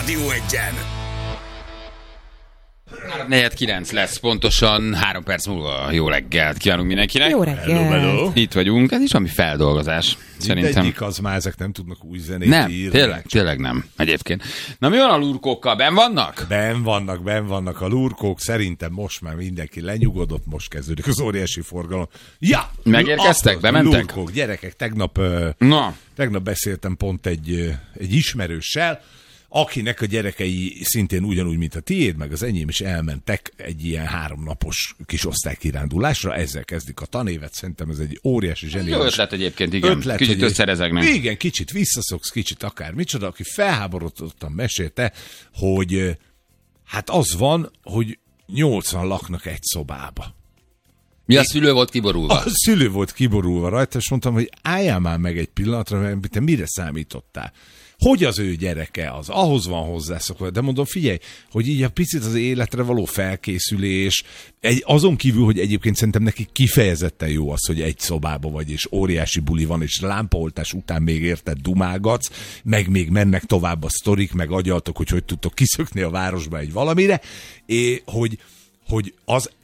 Rádió Egyen. 4:09 lesz pontosan, 3 perc múlva. Jó reggelt kívánunk mindenkinek. Jó reggelt. Hello. Itt vagyunk, ez is valami feldolgozás. Szerintem. Mindegyik az már, ezek nem tudnak új zenét Nem, írni. tényleg nem, egyébként. Na mi van a lurkókkal, benn vannak? Benn vannak a lurkók, szerintem most már mindenki lenyugodott, most kezdődik az óriási forgalom. Ja! Megérkeztek, bementek? Lurkók, gyerekek, tegnap beszéltem pont egy ismerőssel, akinek a gyerekei szintén ugyanúgy, mint a tiéd, meg az enyém is elmentek egy ilyen 3 napos kis osztálykirándulásra, ezzel kezdik a tanévet, szerintem ez egy óriási zseniális. Jó ötlet egyébként, igen. Kicsit összerezegnek. Igen, kicsit visszaszoksz, kicsit akár micsoda, aki felháborodottan mesélte, hogy hát az van, hogy 80 laknak egy szobába. Mi a szülő volt kiborulva? A szülő volt kiborulva rajta, és mondtam, hogy álljál már meg egy pillanatra, mert te mire számítottál? Hogy az ő gyereke az, ahhoz van hozzászokva. De mondom, figyelj, hogy így a picit az életre való felkészülés, azon kívül, hogy egyébként szerintem neki kifejezetten jó az, hogy egy szobába vagy, és óriási buli van, és lámpaoltás után még érted dumálgatsz, meg még mennek tovább a sztorik, meg agyaltok, hogy tudtok kiszökni a városba egy valamire, hogy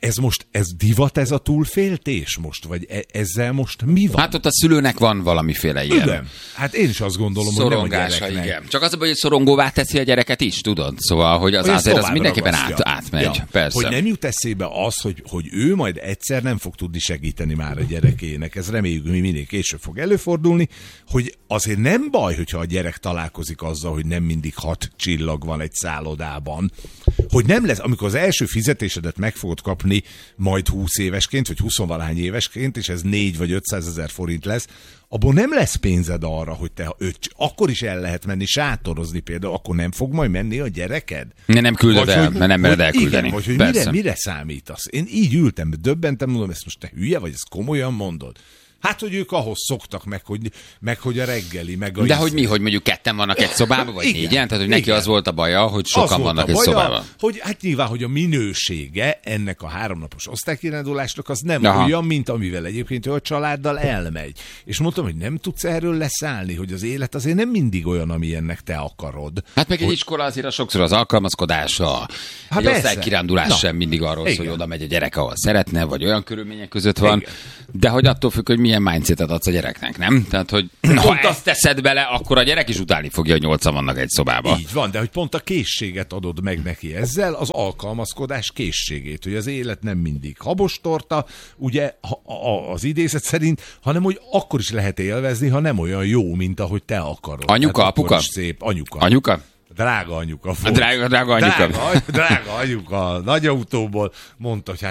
ez divat, ez a túlféltés most? Vagy ezzel most mi van? Hát ott a szülőnek van valamiféle ilyen. Igen. Hát én is azt gondolom, szorongása, hogy nem a igen. Csak az a baj, hogy szorongóvá teszi a gyereket is, tudod? Szóval, hogy azért az mindenképpen átmegy. Ja. Persze. Hogy nem jut eszébe az, hogy ő majd egyszer nem fog tudni segíteni már a gyerekének. Ez reméljük, hogy minél később fog előfordulni, hogy azért nem baj, hogyha a gyerek találkozik azzal, hogy nem mindig 6 csillag van egy szállodában. Hogy nem lesz, amikor az első fizetésedet meg fogod kapni majd 20 évesként, vagy 20-valahány évesként, és ez 4 vagy 500 ezer forint lesz, abból nem lesz pénzed arra, hogy te akkor is el lehet menni sátorozni például, akkor nem fog majd menni a gyereked? Nem küldöd el, mert nem mered elküldeni. Igen, vagy hogy mire számítasz? Én így ültem, döbbentem, mondom, ezt most te hülye vagy, ezt komolyan mondod? Hát, hogy ők ahhoz szoktak meg hogy a reggeli, meg a... De hogy mi, hogy mondjuk 2 vannak egy szobában, vagy 4-en? Tehát, hogy neki az volt a baja, hogy sokan vannak egy szobában. Hogy hát nyilván, hogy a minősége ennek a 3 napos osztálykirándulásnak az nem olyan, mint amivel egyébként ő a családdal elmegy. És mondtam, hogy nem tudsz erről leszállni, hogy az élet azért nem mindig olyan, amilyennek te akarod. Hát meg egy iskola azért sokszor az alkalmazkodása, egy osztálykirándulás sem mindig arról szól, hogy oda megy a gyerek, ahol szeretne, vagy olyan körülmények között van, de hogy attól függ, hogy milyen mindsetet adsz a gyereknek, nem? Tehát, hogy ha ezt teszed bele, akkor a gyerek is utálni fogja, hogy 8 vannak egy szobában. Így van, de hogy pont a készséget adod meg neki ezzel, az alkalmazkodás készségét, hogy az élet nem mindig habostorta, ugye az idézet szerint, hanem hogy akkor is lehet élvezni, ha nem olyan jó, mint ahogy te akarod. Anyuka, apuka? Szép. Anyuka? Drága anyuka. Drága anyuka. Drága anyuka, nagy autóból mondta, hogy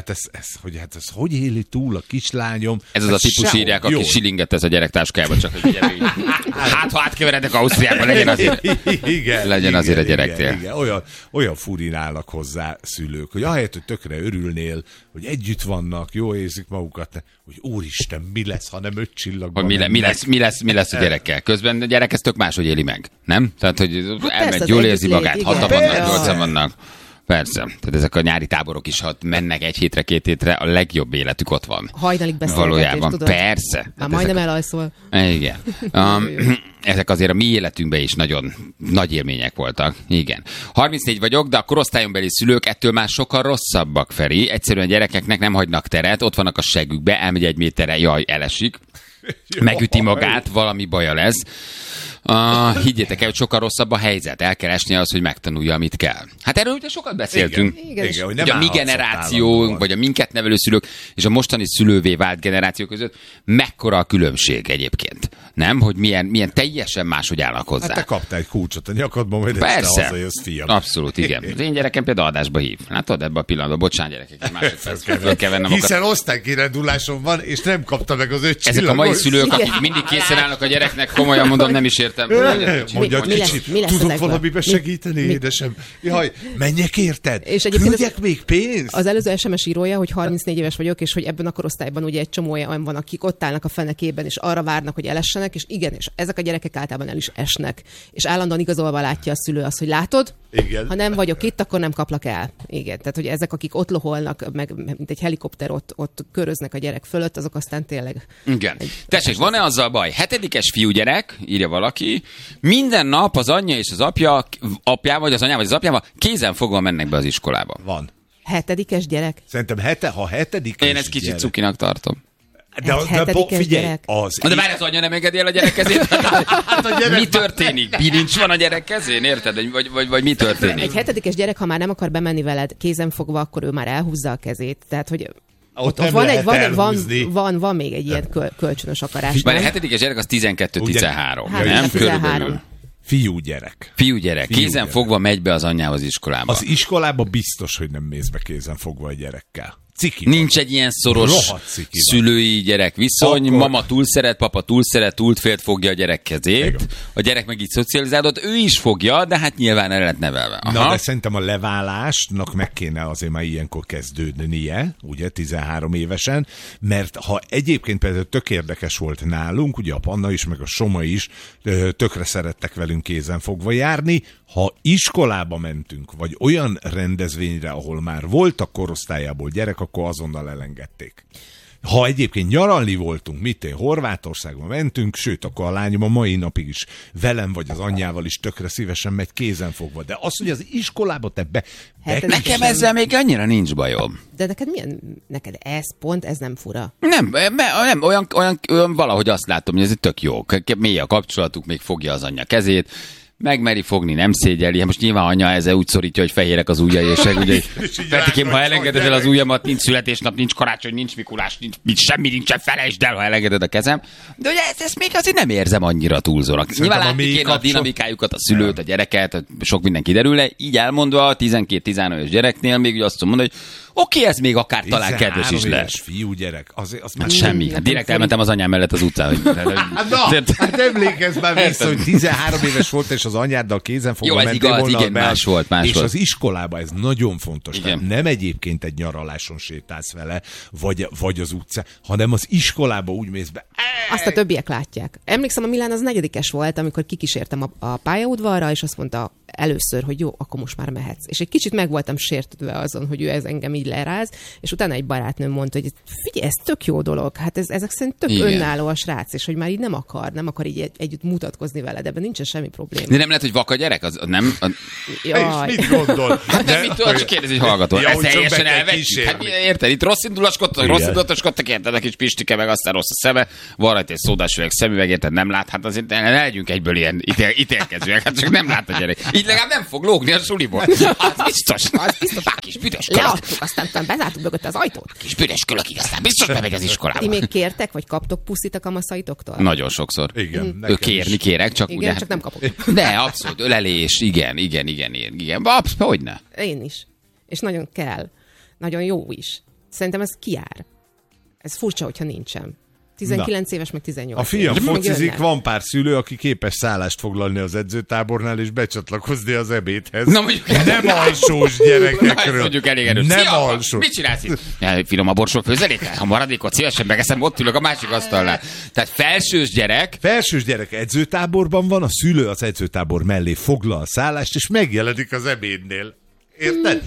ez hogy éli túl a kislányom. Ez az a típus írják, aki silinget tesz a gyerek táskájába, csak hogy gyerek. Hát, ha átkeveredek Ausztriába, legyen azért a gyereknél. Igen. Olyan furin állnak hozzá szülők, hogy ahelyett, hogy tökre örülnél, hogy együtt vannak, jól érzik magukat, hogy úristen, mi lesz, ha nem 5 csillagban mi lesz a gyerekkel? Közben a gyerek ezt tök máshogy éli meg, nem? Tehát, hogy elmegy, jól érzi magát, 6 vannak, 8 vannak. Persze. Tehát ezek a nyári táborok is, ha mennek 1 hétre, 2 hétre, a legjobb életük ott van. Hajnalig beszélgetés, valójában. tudod? Persze. Már majdnem elalszol. Igen. Ezek azért a mi életünkben is nagyon nagy élmények voltak. Igen. 34 vagyok, de a korosztályombeli szülők ettől már sokkal rosszabbak, Feri. Egyszerűen a gyerekeknek nem hagynak teret, ott vannak a segükbe, elmegy 1 méterre, jaj, elesik. Megüti magát, valami baja lesz. Higgyétek el, hogy sokkal rosszabb a helyzet. El kell esnie az, hogy megtanulja, amit kell. Hát erről ugye sokat beszéltünk. Igen, hogy a mi generációnk, vagy a minket nevelő szülők, és a mostani szülővé vált generáció között mekkora a különbség egyébként. Nem? Hogy milyen teljesen máshogy állnak hozzá. Hát te kaptál egy kulcsot a nyakadban, majd persze. Hazajössz, fiam. Abszolút, igen. Az én gyerekem például adásba hív. Látod, ebben a pillanatban, bocsánat gyerekek, egy másodperc kell vennem. Hiszen osztálykiránduláson van, és nem kapta meg az 5 csillagot. Ezek a mai szülők, akik mindig készen állnak a gyereknek, komolyan mondom, nem is értem. Mondja, kicsit, tudok valamiben segíteni, édesem? Jaj, menjek érted? Küldjek még pénzt? Az előző SMS írója, hogy 34 éves vagyok, és hogy ebben a korosztályban ugye egy csomó olyan van, akik ott állnak a fenekében, és arra várnak, hogy elessenek, és igen, és ezek a gyerekek általában el is esnek. És állandóan igazolva látja a szülő azt, hogy látod, Igen. Ha nem vagyok itt, akkor nem kaplak el. Igen, tehát hogy ezek, akik ott loholnak, meg mint egy helikopter ott köröznek a gyerek fölött, azok aztán tényleg... Igen. Tessék, van-e azzal baj? 7-es fiúgyerek, írja valaki, minden nap az anyja és az apja vagy az anyával, vagy az apjával kézen fogva mennek be az iskolába. Van. 7-es gyerek? Szerintem ha 7-es Én ezt kicsit cukinak tartom. Figyelj, gyerek? De már az anya nem engedi el a gyerek kezét? Mi történik? Bilincs van a gyerek kezén, érted? Vagy mi történik? Egy 7-es gyerek, ha már nem akar bemenni veled kézen fogva, akkor ő már elhúzza a kezét. Tehát, hogy ott van még egy ilyen kölcsönös akarás. Már a 7-es gyerek az 12-13, nem? 13. Fiúgyerek. Kézen fogva megy be az anyjához iskolába. Az iskolába biztos, hogy nem mész be kézen fogva a gyerekkel. Ciki nincs egy ilyen szoros szülői gyerek viszony, akkor... mama túl szeret, papa túl szeret, túlfélt fogja a gyerek kezét, igen. A gyerek meg így szocializálódott, ő is fogja, de hát nyilván el lett nevelve. Aha. Na, de szerintem a leválásnak meg kéne azért már ilyenkor kezdődnie, ugye 13 évesen, mert ha egyébként például tök érdekes volt nálunk, ugye a Panna is, meg a Soma is tökre szerettek velünk kézen fogva járni, ha iskolába mentünk, vagy olyan rendezvényre, ahol már voltak korosztályából gyerek, akkor azonnal elengedték. Ha egyébként nyaralni voltunk, Horvátországba mentünk, sőt, akkor a lányom a mai napig is velem vagy az anyjával is tökre szívesen megy kézen fogva. De az, hogy az iskolába te be... Nekem ezzel még annyira nincs bajom. De neked ez nem fura? Nem, olyan valahogy azt látom, hogy ez tök jó. Mély a kapcsolatuk, még fogja az anyja kezét, megmeri fogni, nem szégyeli. Most nyilván anya ezzel úgy szorítja, hogy fehérek az ujjai, és ugye Petikém, ha elengeded el az ujjamat, nincs születésnap, nincs karácsony, nincs Mikulás, nincs semmi, nincsen, felejtsd el, ha elengeded a kezem. De ugye ezt még azért nem érzem annyira túlzónak. Nyilván látni kéne a dinamikájukat, a szülőt, a gyereket, sok minden kiderülne. Így elmondva a 12-15 éves gyereknél még azt mondom, hogy oké, ez még akár talán kedves is lesz. Fiúgyerek, az hát semmi. Hát direkt elmentem az anyám mellett az utcán. Hát emlékezz már vissza, hogy 13 éves volt, és az anyáddal kézen fogva mentél volna. Igen, más volt. És az iskolában ez nagyon fontos. Nem egyébként egy nyaraláson sétálsz vele, vagy az utcán, hanem az iskolába úgy mész be. Azt a többiek látják. Emlékszem, a Milán az 4-es volt, amikor kikísértem a pályaudvarra, és azt mondta először, hogy jó, akkor most már mehetsz. És egy kicsit meg voltam sértődve azon, hogy ő ez engem így leráz, és utána egy barátnőm mondta, hogy figyelj, ez tök jó dolog, hát ezek szerint tök önálló a srác, és hogy már így nem akar így együtt mutatkozni veled, ebben nincsen semmi probléma. De nem lehet, hogy vak a gyerek? Az nem... És mit gondol? Nem mit tudod, csak kérdezi, hogy hallgató. Ez teljesen elvetjük. Hát érted, itt rossz indulatoskodtak, érted, a kis Pistike, meg aztán rossz a szeme, van rajta egy szódásüveg szemüveg, érted, nem lát, hát azért ne legyünk egyből ilyen ítélkezőek, hát csak nem lát a gyerek. Így legalább nem fog lógni a suliból. Az biztos. Kis büdös kölök. Leadtuk, aztán bezártuk mögötte az ajtót. Kis büdös kölök, így aztán biztos bemegy az iskolába. Ti még kértek, vagy kaptok puszit a kamaszhaitoktól? Nagyon sokszor. Igen. Kérek, csak igen, ugye... csak nem kapok. De abszolút, ölelés, igen. Hogyne? Én is. És nagyon kell. Nagyon jó is. Szerintem ez kijár. Ez furcsa, hogyha nincsen. 19 éves, meg 18 A fiam éves. focizik, van pár szülő, aki képes szállást foglalni az edzőtábornál, és becsatlakozni az ebédhez. Na, mondjuk, nem alsós gyerekekről. Na, mondjuk elég erős. Nem Szia, alsós. Mit csinálsz itt? Finom a borsok főzelékkel? Ha maradékot szívesen megeszem, ott ülök a másik asztalnál. Tehát felsős gyerek edzőtáborban van, a szülő az edzőtábor mellé foglal szállást, és megjelenik az ebédnél. Érted?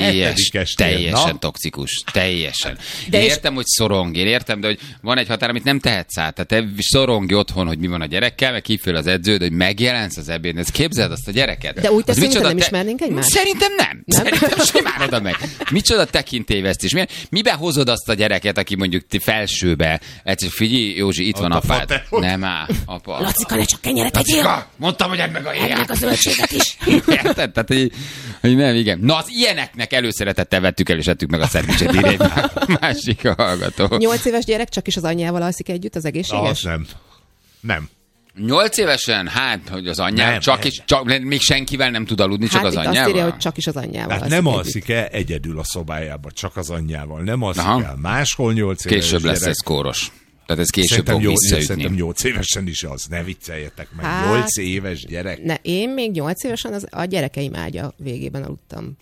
Teljesen toxikus. Teljesen. Én értem, hogy szorong. Én értem, de hogy van egy határ, amit nem tehetsz át. Tehát te szorongj otthon, hogy mi van a gyerekkel, meg hívfél az edződ, hogy megjelensz az ebédnél. Ezt képzeld azt a gyereket. De úgy teszünk, hogy nem ismernénk egymást? Szerintem nem. Szerintem simán oda meg. Micsoda tekintélyvesztés. Mibe hozod azt a gyereket, aki mondjuk felsőbe? Egyszer figyelj, Józsi, itt van apád. Nem áll, apa. Lacika, ne csak kenyeret tegyél. Mondtam, hogy edd meg a héját. Edd meg a zöldséget is. Érted? Tehát, hogy nem, igen. Na, az ilyeneknek előszeretettel vettük el, és ettük meg a szendvicset, írj másik a hallgató. 8 éves gyerek csak is az anyjával alszik együtt, az egészséges? Nem. 8 évesen? Hát, hogy az anyjával, csak még senkivel nem tud aludni, csak az anyjával? Hát azt írja, hogy csak is az anyjával alszik nem alszik el egyedül a szobájában, csak az anyjával. Nem alszik el máshol 8 éves később lesz ez kóros. Tehát ez később fog visszaütni. Szerintem 8 évesen is az. Ne vicceljetek meg. 8 éves gyerek. Én még 8 évesen a gyerekeim ágya végében aludtam.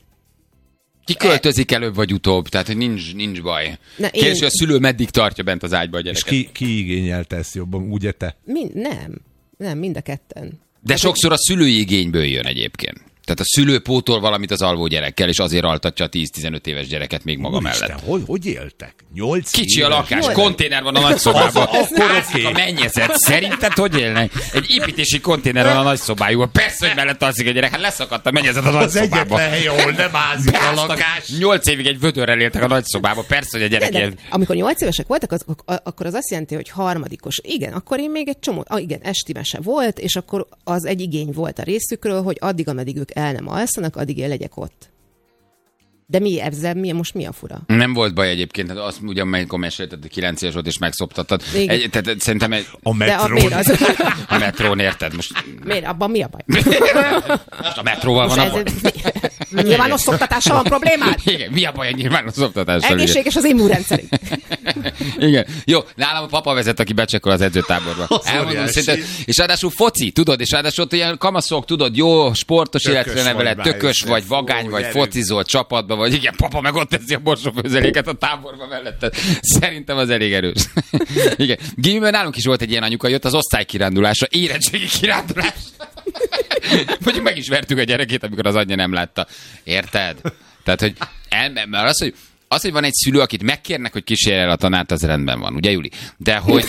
Ki költözik előbb vagy utóbb, tehát hogy nincs baj. Kérdés, hogy a szülő meddig tartja bent az ágyba a gyereket. És ki igényelte ezt jobban, ugye te? Nem, mind a ketten. De sokszor a szülői igényből jön egyébként. Tehát a szülő pótol valamit az alvó gyerekkel, és azért altatja a 10-15 éves gyereket még maga Úristen, mellett. hogy éltek? 8 Kicsi a éves? lakás, konténer van a nagyszobában. Akkor Alszik a mennyezet. Szerinted hogy élnek? Egy építési konténer van a nagyszobájúban. Persze, hogy mellett alszik a gyerek. Hát leszakadt a mennyezet a Az nagyszobában. egyetlen hely, ahol nem ázik a lakás. 8 évig egy vödörrel éltek a nagyszobába. Persze, hogy a gyerek De ilyen... amikor 8 évesek voltak, akkor az azt jelenti, hogy harmadikos. Igen, akkor én még egy csomó, igen, esti mese volt, és akkor az egy igény volt a részükről, hogy addig, ameddig ők el nem alszanak, addig én legyek ott. De mi ezzel, most mi a fura? Nem volt baj egyébként, hát azt ugyan, amikor mesélted, hogy 9 éves volt és megszoptattad. Tehát szerintem A metrón. miért az? a metrón, érted? Most Miért? Abban mi a baj? a metróval van a baj. Nyilvános szoktatással van problémád? Igen, mi a baj a nyilvános oktatással? Egészséges az immunrendszerünk. Igen. Jó, nálam a papa vezet, aki becsekol az edzőtáborba. Elmondom szinte. És ráadásul foci, tudod, és ráadásul ott ilyen kamaszok, tudod, jó sportos életre nevelet, tökös vagy, vagány vagy, focizol csapatba, vagy igen, papa meg ott teszi a borsófőzeléket a táborba melletted. Szerintem az elég erős. Igen. Gimiben nálunk is volt egy ilyen anyuka, jött az osztálykirándulásra, érettségi kirándulás. Mondjuk meg is vertük a gyerekét, amikor az anyja nem látta. Érted? Tehát, hogy mert az, hogy van egy szülő, akit megkérnek, hogy kísérje el a tanát, az rendben van, ugye, Juli? De hogy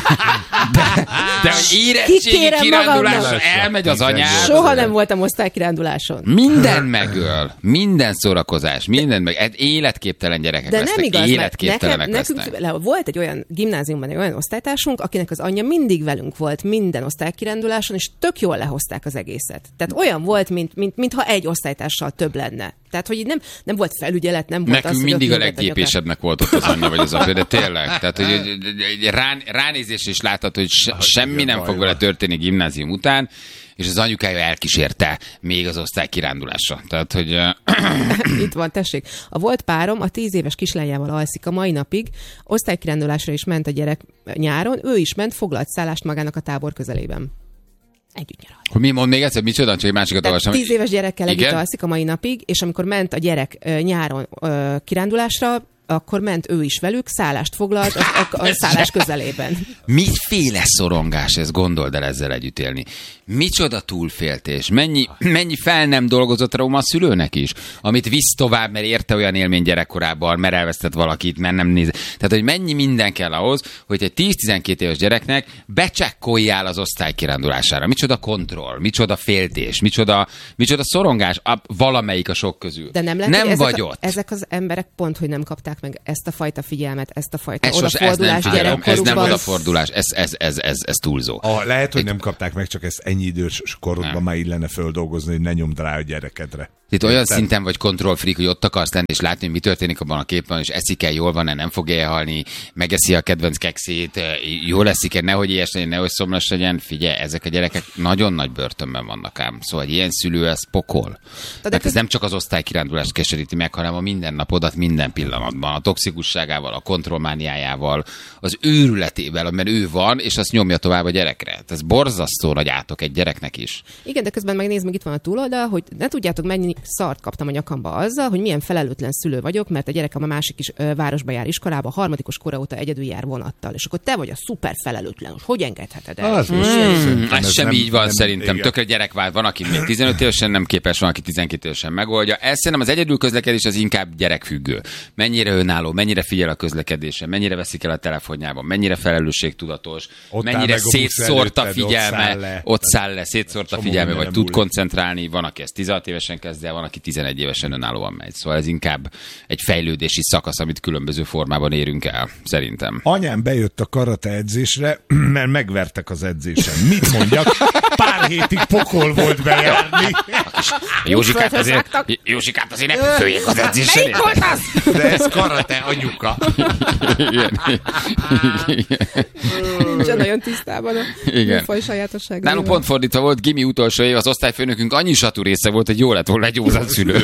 érettségi kirándulásra elmegy az anyád. Soha nem voltam osztálykiránduláson. Minden megöl, minden szórakozás, minden meg. Életképtelen gyerekek de lesznek. Nem igaz, Életképtelenek nekünk volt egy olyan gimnáziumban egy olyan osztálytársunk, akinek az anyja mindig velünk volt minden osztálykiránduláson, és tök jól lehozták az egészet. Tehát olyan volt, mintha egy osztálytársal több lenne. Tehát, hogy nem volt felügyelet, nem volt nekünk az, mindig a leggépesebbnek volt ott az anyja vagy az apja, de tényleg. Tehát, hogy ránézés is látható, hogy semmi nem fog vele történni gimnázium után, és az anyukája elkísérte még az osztály kirándulásra. Tehát, hogy... Itt van, tessék. A volt párom a 10 éves kislányával alszik a mai napig, osztálykirándulásra is ment a gyerek nyáron, ő is ment, foglalt szállást magának a tábor közelében. Együtt nyaralni. Hogy mi mond még egyszer, micsoda, csak egy másikat olvasom. 10 éves gyerekkel együtt alszik a mai napig, és amikor ment a gyerek nyáron kirándulásra, akkor ment ő is velük, szállást foglalt a szállás közelében. Miféle szorongás ez, gondold el ezzel együtt élni. Micsoda túlféltés, mennyi fel nem dolgozott trauma a szülőnek is, amit visz tovább, mert érte olyan élmény gyerekkorában, mert elvesztett valakit, mert nem néz. Tehát, hogy mennyi minden kell ahhoz, hogy egy 10-12 éves gyereknek becsekkoljál az osztály kirándulására. Micsoda kontroll, micsoda féltés, micsoda szorongás, valamelyik a sok közül. De nem lehet, nem vagy ott. Ezek az emberek pont, hogy nem kapták meg ezt a fajta figyelmet, ezt a fajta odafordulást gyerekkorukban. Ez nem odafordulás, ez túlzó. Lehet, hogy nem kapták meg, csak ezt ennyi idős korodban már illene földolgozni, hogy ne nyomd rá a gyerekedre. Itt olyan szinten vagy kontrollfreak, hogy ott akarsz lenni, és látni, hogy mi történik abban a képen, és eszik-e, jól van-e, nem fog elhalni, megeszi a kedvenc kekszét, jól eszik-e, nehogy ilyes legyen, nehogy szomjas legyen. Figyelj, ezek a gyerekek nagyon nagy börtönben vannak ám. Szóval egy ilyen szülő, ez pokol. Tehát ez nem csak az osztálykirándulást keseríti meg, hanem a mindennapodat minden pillanatban, a toxikusságával, a kontrollmániájával, az őrületével, mert ő van, és azt nyomja tovább a gyerekre. Ez borzasztó nagy átok egy gyereknek is. Igen, de közben megnézd, meg itt van a túloldal, hogy ne tudjátok mennyi szart kaptam a nyakamba azzal, hogy milyen felelőtlen szülő vagyok, mert a gyerekem a másik is városba jár iskolába, a harmadikos kora óta egyedül jár vonattal, és akkor te vagy a szuper felelőtlen, hogy engedheted el? Ez sem így van szerintem. Tökre gyerekvált, van, aki még 15 évesen nem képes, van, aki 12 évesen megoldja. Ez szerintem az egyedül közlekedés az inkább gyerekfüggő. Mennyire önálló, mennyire figyel a közlekedésre, mennyire veszik el a telefonjában, mennyire felelősségtudatos, mennyire szétszórt a figyelme, ott száll le, szétszórt a figyelme, vagy tud koncentrálni. Van, aki ezt 16 évesen kezd el, van, aki 11 évesen önállóan megy. Szóval ez inkább egy fejlődési szakasz, amit különböző formában érünk el, szerintem. Anyám bejött a karate edzésre, mert megvertek az edzésen. Mit mondjak? Pár hétig pokol volt bejárni. Józsikát azért nem följék az edzésen. Melyik volt az? De ez karate, anyuka. Nincsen nagyon tisztában a műfaj sajátosság. Nálunk pont fordítva volt, gimi utolsó év, az osztályfőnökünk annyi satú része volt, hogy jó lett volna egy józan szülő.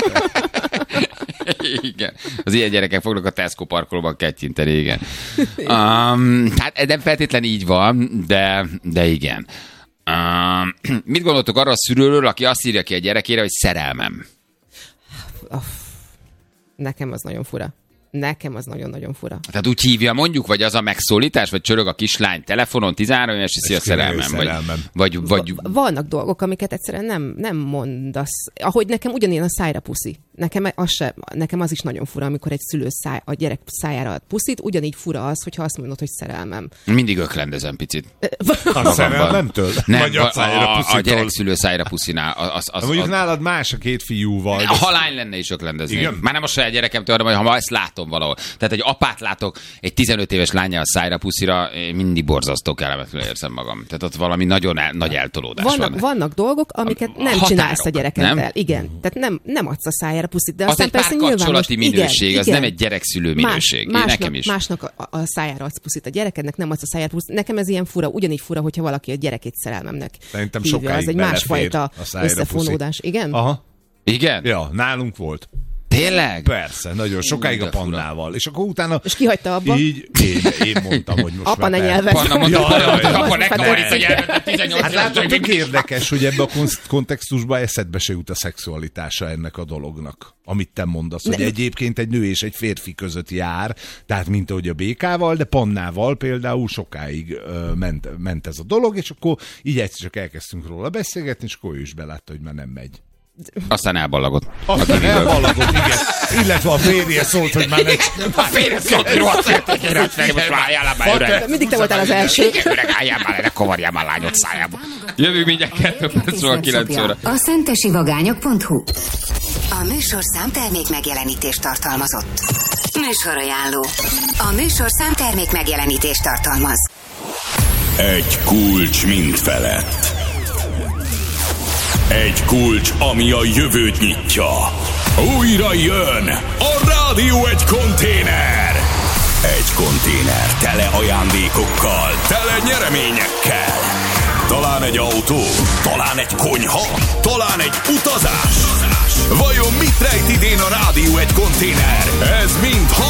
Igen. Az ilyen gyerekek fognak a Tesco parkolóban kettyinteni, igen. Hát nem feltétlenül így van, de igen. Mit gondoltok arra a szülőről, aki azt írja ki a gyerekére, hogy szerelmem? Nekem az nagyon fura. Nekem az nagyon-nagyon fura. Tehát úgy hívja mondjuk, vagy az a megszólítás, vagy csörög a kislány telefonon, 13 éves, hiszi a szerelmem. Vagy... Vannak dolgok, amiket egyszerűen nem mondasz. Ahogy nekem ugyanilyen a szájra puszi. Nekem az is nagyon fura, amikor egy szülő a gyerek szájára ad puszit, ugyanígy fura az, hogyha azt mondod, hogy szerelmem. Mindig öklendezem picit. A szerelmemtől? Nem, a gyerek szülő szájra puszinál. Mondjuk nálad más a két fiúval. Ha lány lenne is öklendeznék. Már nem a saját gyerekemtől, hanem ha ezt látom valahol. Tehát egy apát látok egy 15 éves lányjal a szájra puszira, én mindig borzasztó kellemetlenül érzem magam. Tehát ott valami nagyon nagy eltolódás van. Vannak dolgok, amiket nem csinálsz a gyerekeddel. Nem. Igen. Tehát nem adsz a szájára puszit. De az egy párkapcsolati minőség, igen, az nem egy gyerekszülő minőség. Nekem is. Másnak a szájára adsz puszit, a gyerekednek nem adsz a szájára puszit. Nekem ez ilyen fura, ugyanígy fura, hogyha valaki a gyerekét szerelmemnek szerintem hívja. sokáig Ez egy másfajta összefonódás. Igen? Aha. Igen? Ja, nálunk volt. Tényleg? Persze, nagyon sokáig a Pannával. És akkor utána... És ki hagyta abba? Így én mondtam, hogy most apa ne nyelved. Panna mondta, apa ne korít a nyelvet, 18 hát látod, tök érdekes, hogy ebbe a kontextusban eszedbe se jut a szexualitása ennek a dolognak. Amit te mondasz, hogy egyébként egy nő és egy férfi között jár, tehát mint ahogy a békával, de Pannával például sokáig ment ez a dolog, és akkor így egyszer csak elkezdtünk róla beszélgetni, és akkor ő is belátta, hogy már nem megy. Aztán elballagott. Igen. Illetve a férje szólt, hogy már a férje szólt, hogy rohadt fértékére, hogy most már álljál már öreg. Mindig te voltál az első. Öreg, álljál már, ne kovarjál már lányod szájába. Jövünk mindjárt 2 percről 9 óra. A szentesivagányok.hu. A műsorszám termék megjelenítést tartalmazott. Műsorajánló. A műsorszám termék megjelenítést tartalmaz. Egy kulcs mind felett. Egy kulcs, ami a jövőt nyitja. Újra jön a Rádió egy konténer. Egy konténer tele ajándékokkal, tele nyereményekkel. Talán egy autó, talán egy konyha, talán egy utazás. Vajon mit rejt idén a Rádió egy konténer? Ez mind